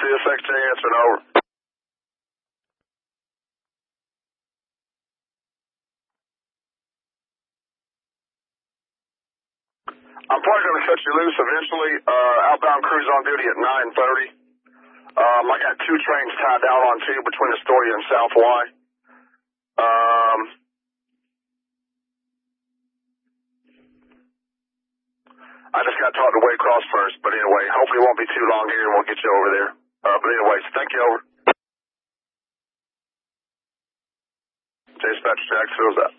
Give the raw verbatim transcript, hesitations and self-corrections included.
Sirius X J answering, over. I'm probably going to cut you loose eventually. Uh, outbound crew's on duty at nine thirty. Um, I got two trains tied down on two between Astoria and South Y. Um, I just got to talk to Waycross first, but anyway, hopefully it won't be too long here and we'll get you over there. Uh, but anyways, thank you, over. Dispatch Jacksonville's out.